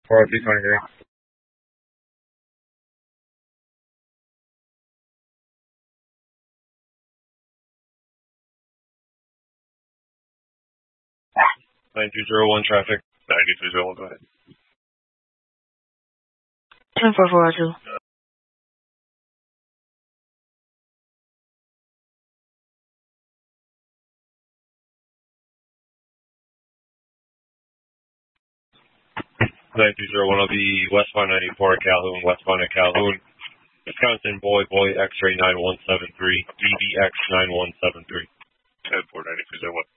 40323. 9201 traffic. 9301, go ahead. 10442. I'll be westbound 94 Calhoun, westbound at Calhoun, Wisconsin, boy, X-ray 9173, DBX 9173. 10-4, 9301.